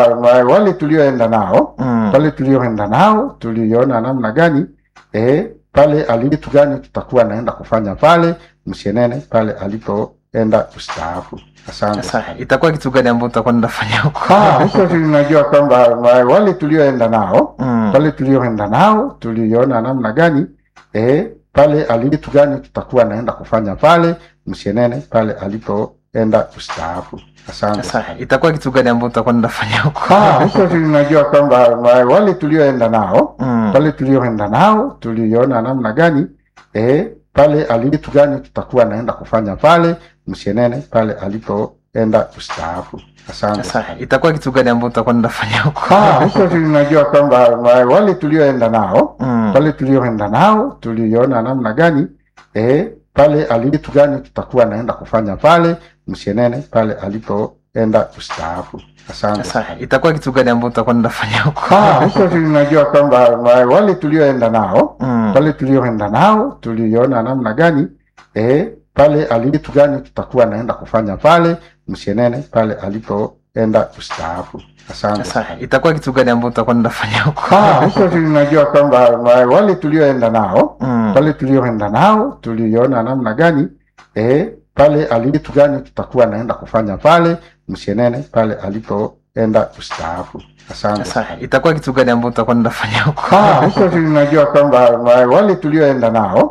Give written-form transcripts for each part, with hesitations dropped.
wale tulioenda nao tuliona namna gani pale alitu gani tutakuwa naenda kufanya pale Mshenene pale alipoenda kustaafu. Asante. Sasa itakuwa kitu gani ambacho utakuwa unafanya huko? Huko tunajua kwamba wale tulioenda nao tuliona namna gani pale alitu gani tutakuwa naenda kufanya pale Mshenene pale alipoenda kustaafu. Asante. Sasa itakuwa kitu gani ambacho utakuwa unafanya huko? Huko tunajua kwamba wale tulioenda nao tuliona namna gani pale alitu gani tutakuwa naenda kufanya pale Mshenene pale alipoenda kustaafu. Asante. Sasa itakuwa kitu gani ambacho utakuwa unafanya huko? Huko tunajua kwamba wale tulioenda nao tuliona namna gani pale alitu gani tutakuwa naenda kufanya pale Mshenene pale alipoenda kustaafu. Asante. Sasa itakuwa kitu gani ambacho utakuwa unafanya huko? Huko tunajua kwamba wale tulioenda nao tuliona namna gani pale alitu gani tutakuwa naenda kufanya pale Mshenene pale alipoenda kustaafu. Asante. Sasa itakuwa kitu gani ambacho utakuwa unafanya huko? Huko tunajua kwamba wale tulioenda nao tuliona namna gani pale alitu gani tutakuwa naenda kufanya pale Mshenene pale alipoenda kustaafu. Asante. Sasa itakuwa kitu gani ambacho utakuwa unafanya huko? Huko tunajua kwamba wale tulioenda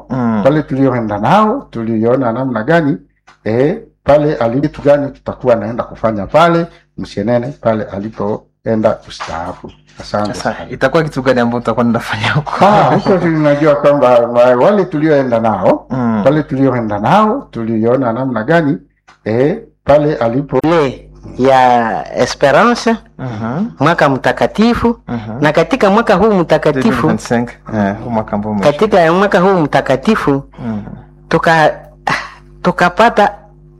nao tuliona namna gani pale alitu gani tutakuwa naenda kufanya pale Mshenene pale alipoenda kustaafu. Asante. Sasa itakuwa kitu gani ambacho utakuwa unafanya huko? Huko tunajua kwamba wale tulioenda nao tuliona namna gani pale alipo ya Esperance mwaka mtakatifu na katika mwaka huu mtakatifu katika mwaka huu mtakatifu tukapata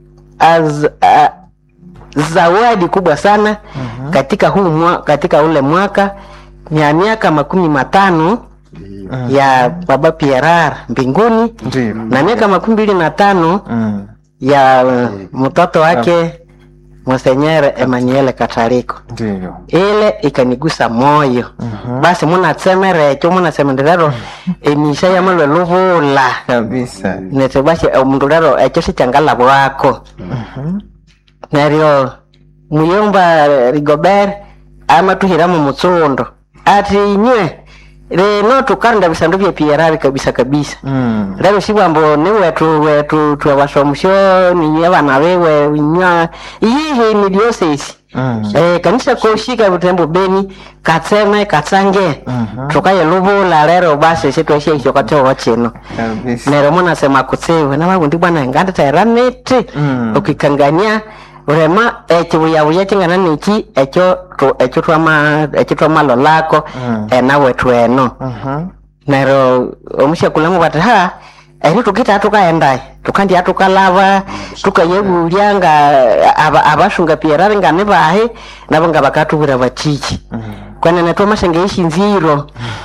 zawadi kubwa sana katika ule mwaka ya miaka 50 ya Baba Pierre mbinguni na miaka 25 ya mtoto wake Monseigneur Emmanuel Kataliko. Ndio. Ile ikanigusa moyo. Basi munasemerero enisha ya malo luvula kabisa. Nete basi mundulero ekyo changala bwako. Nario muyomba Rigobert amatuhira mu mutsondo. Ati nye reno tukanda bisandu bya PRR kabisa. Lero sibambo ne wetu twabashomusho ni abana bewe nya iyi ni diocese. Kanisa koshika butembo Beni katseme katsange tukaye lubula lero basi sitweshe hicho kato chino. Nero mona sema kutsewe na babundi bwana nganda tairanete ukikangania urema ekibuya kingana niki ekyo twama lolako nawe tweno nero omusha kulamu bata eri tukita tukaenda tukandi atukalava tukayebulyanga abashunga PRR ngane bahe nabanga bakatubura batiki kwana natwa mashenge ishinziro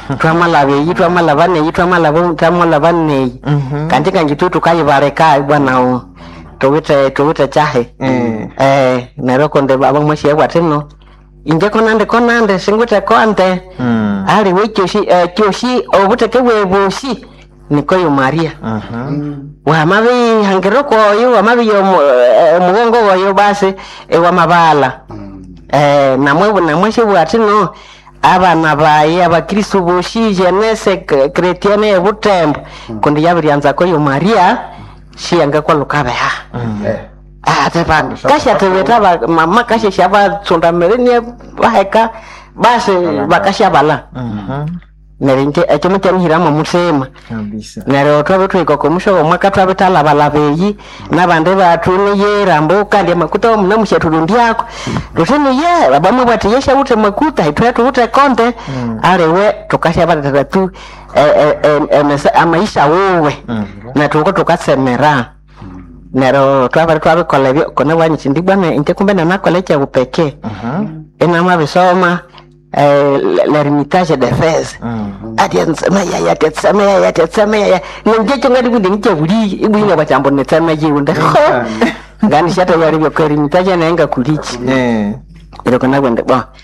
twamalavane kandi kangitu tukayibareka bwana tuwite chahe nero konde baba mwashi wateno inje konande singute konte ali kyoshi obuteke webushi nikoyo Maria wa mabi hangeroko yo amabi yo mugongo yo base wa mabala na mwashi wateno abana baye abakristo boshi jeunesse chrétienne e Butembo konde yabiryanza koyo Maria shiyanga kwa lukabe kasha tebeta mama kasha shaba tsonda merene baheka base bakasha bala nerinte ekimete nhiramo musema kabisa nero twabe twiko musho mwaka twabe talabalabeyi nabande batune yerambo kandi makuta mna mushetulu yako rutene ye babamwe bati yesha ute makuta itwetu ute konte arewe tukasha batatu amaisha wewe na tuko tukasemera nero twabe kolebyo kona wanyi ndibwana inte kumbe na nakolecha upeke ina mabisoma l'ermitage de Fès atiansema ya ngecho ngadi kundi ngichabuli ibwinga bachambo netsama yiunda ngani shata yari byo ermitage na enga kulichi ilo kana gwende ba